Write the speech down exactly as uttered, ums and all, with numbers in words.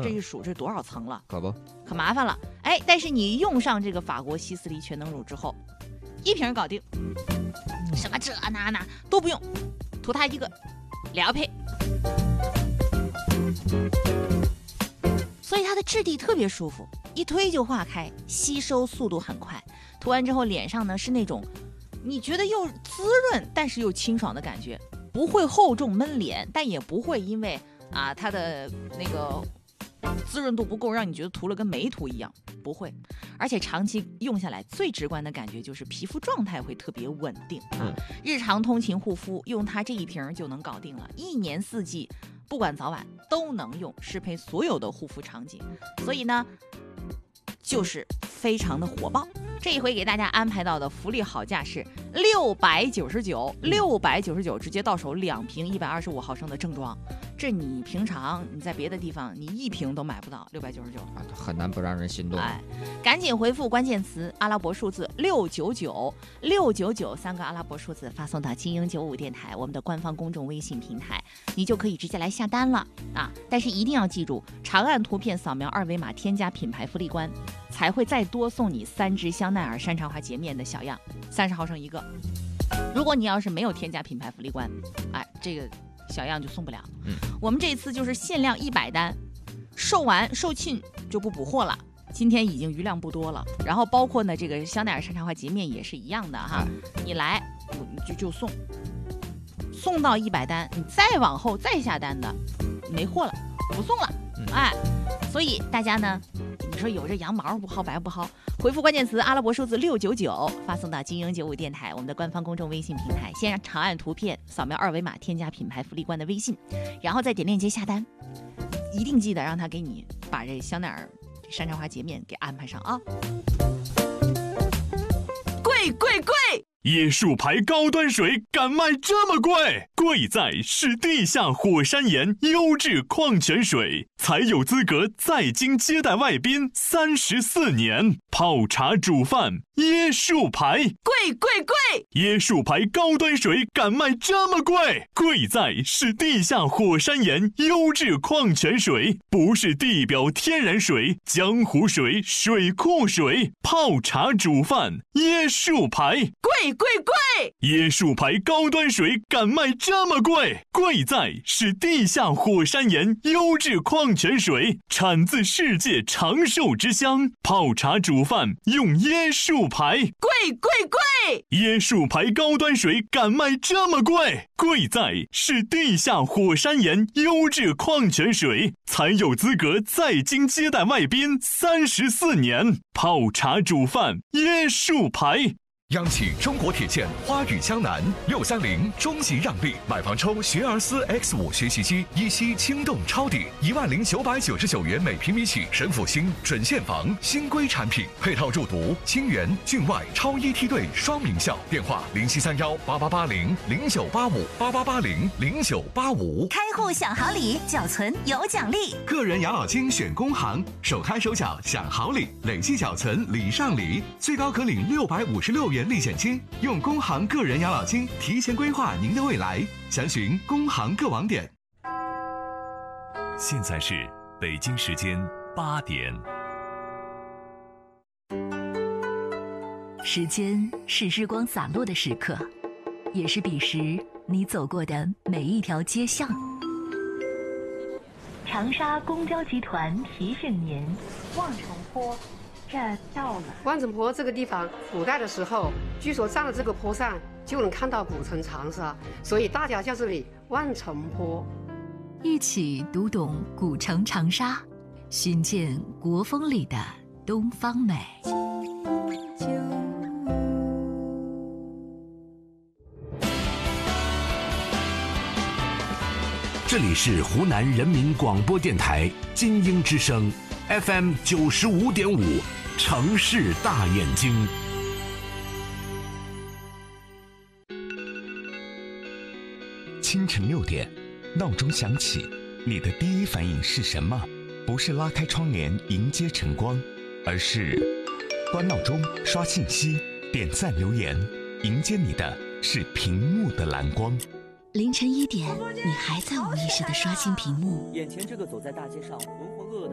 这一数这多少层了， 可不， 可麻烦了。哎，但是你用上这个法国希思黎全能乳之后，一瓶搞定，什么这那那都不用，图它一个撩配。所以它的质地特别舒服，一推就化开，吸收速度很快。涂完之后脸上呢是那种你觉得又滋润但是又清爽的感觉，不会厚重闷脸，但也不会因为啊它的那个滋润度不够让你觉得涂了跟没涂一样，不会。而且长期用下来最直观的感觉就是皮肤状态会特别稳定啊。 嗯、 日常通勤护肤用它这一瓶就能搞定了，一年四季不管早晚都能用，适配所有的护肤场景，所以呢就是非常的火爆。这一回给大家安排到的福利好价是六百九十九，六百九十九直接到手两瓶一百二十五毫升的正装，这你平常你在别的地方你一瓶都买不到，六百九十九， 很难不让人心动。 哎，赶紧回复关键词阿拉伯数字六九九六九九三个阿拉伯数字发送到精英九五电台我们的官方公众微信平台，你就可以直接来下单了啊！但是一定要记住，长按图片扫描二维码添加品牌福利官，才会再多送你三支香奈儿山茶花洁面的小样，三十毫升一个。如果你要是没有添加品牌福利官，哎，这个小样就送不了。 嗯， 我们这一次就是限量一百单，售完售罄就不补货了。今天已经余量不多了，然后包括呢这个香奈儿山茶花洁面也是一样的哈，哎、你来你就就送，送到一百单，你再往后再下单的没货了，不送了。嗯、哎，所以大家呢，你说有这羊毛不薅白不薅，回复关键词阿拉伯数字六九九，发送到精英九五电台我们的官方公众微信平台，先长按图片扫描二维码添加品牌福利官的微信，然后再点链接下单，一定记得让他给你把这香奈儿山茶花洁面给安排上啊！贵贵贵！ 椰树牌高端水敢卖这么贵？贵在是地下火山岩优质矿泉水，才有资格在京接待外宾三十四年。泡茶煮饭，椰树牌， 贵贵贵！ 椰树牌高端水敢卖这么贵？贵在是地下火山岩优质矿泉水，不是地表天然水、江湖水、水库水。泡茶煮饭，椰树牌， 贵贵贵！ 椰树牌高端水敢卖这么贵？贵在是地下火山岩优质矿泉水，产自世界长寿之乡。泡茶煮饭用椰树牌， 贵贵贵！ 椰树牌高端水敢卖这么贵？贵在是地下火山岩优质矿泉水，才有资格在京接待外宾三十四年。泡茶煮饭，椰树牌。 央企中国铁建花语江南六三零中级让利，买房抽学而思 X 五学习机，一期轻动抄底一万零九百九十九元每平米起，神府新准现房新规产品，配套入读清源郡外超一梯队双名校，电话零七三幺八八八零零九八五八八八零零九八五。 开户享好礼，缴存有奖励。 个人养老金选工行，首开首缴享好礼，累计缴存礼上礼，最高可领六百五十六元。历险金，用工行个人养老金提前规划您的未来，详询工行各网点。 现在是北京时间八点。 时间是日光洒落的时刻，也是彼时你走过的每一条街巷。长沙公交集团提醒您：望城坡。这到了望城坡这个地方，古代的时候，据说站在这个坡上就能看到古城长沙，所以大家叫这里望城坡。 一起读懂古城长沙，寻见国风里的东方美。 这里是湖南人民广播电台金鹰之声 F M 九十五点五。城市大眼睛。 清晨六点，闹钟响起，你的第一反应是什么？不是拉开窗帘迎接晨光，而是关闹钟、刷信息、点赞留言，迎接你的是屏幕的蓝光。 凌晨一点，你还在无意识地刷新屏幕。 眼前这个走在大街上文